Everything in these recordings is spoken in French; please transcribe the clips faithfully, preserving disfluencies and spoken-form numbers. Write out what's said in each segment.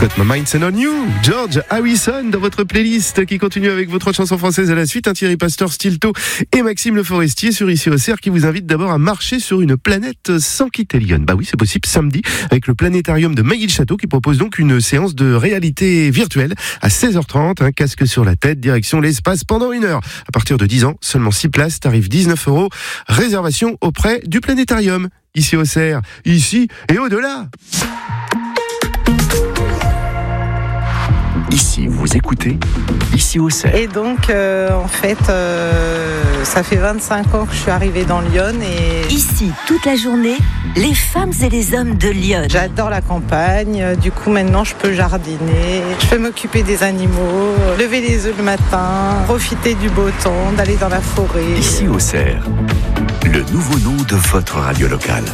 Got My Mind Set On You, George Harrison dans votre playlist qui continue avec vos trois chansons françaises à la suite. Un Thierry Pastor, Stilto et Maxime Le Forestier sur Ici au Cerf qui vous invite d'abord à marcher sur une planète sans quitter Lyon. Bah oui, c'est possible samedi avec le planétarium de Mailly-le-Château qui propose donc une séance de réalité virtuelle à seize heures trente. Un casque sur la tête, direction l'espace pendant une heure. À partir de dix ans, seulement six places, tarif dix-neuf euros. Réservation auprès du planétarium. Ici au Cerf, ici et au-delà. Ici, vous écoutez, ici au Cerf. Et donc, euh, en fait, euh, ça fait vingt-cinq ans que je suis arrivée dans Lyon et... Ici, toute la journée, les femmes et les hommes de Lyon. J'adore la campagne, du coup maintenant je peux jardiner, je peux m'occuper des animaux, lever les œufs le matin, profiter du beau temps, d'aller dans la forêt. Ici au Cerf, le nouveau nom de votre radio locale.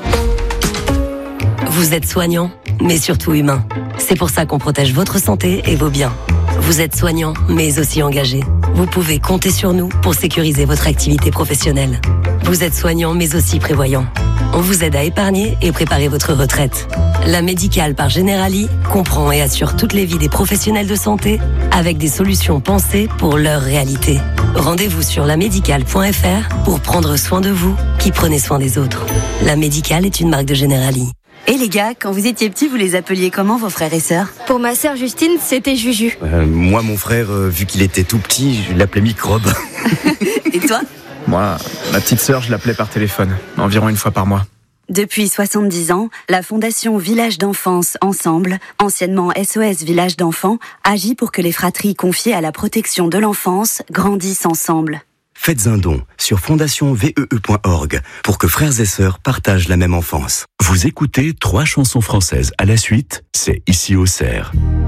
Vous êtes soignant, mais surtout humain. C'est pour ça qu'on protège votre santé et vos biens. Vous êtes soignant, mais aussi engagé. Vous pouvez compter sur nous pour sécuriser votre activité professionnelle. Vous êtes soignant, mais aussi prévoyant. On vous aide à épargner et préparer votre retraite. La Médicale par Generali comprend et assure toutes les vies des professionnels de santé avec des solutions pensées pour leur réalité. Rendez-vous sur la médicale point f r pour prendre soin de vous qui prenez soin des autres. La Médicale est une marque de Generali. Et les gars, quand vous étiez petits, vous les appeliez comment vos frères et sœurs ? Pour ma sœur Justine, c'était Juju. Euh, moi, mon frère, euh, vu qu'il était tout petit, je l'appelais Microbe. Et toi ? Moi, ma petite sœur, je l'appelais par téléphone, environ une fois par mois. Depuis soixante-dix ans, la Fondation Village d'Enfance Ensemble, anciennement S O S Village d'Enfants, agit pour que les fratries confiées à la protection de l'enfance grandissent ensemble. Faites un don sur fondation v e e point org pour que frères et sœurs partagent la même enfance. Vous écoutez trois chansons françaises à la suite, c'est Ici au Cerf.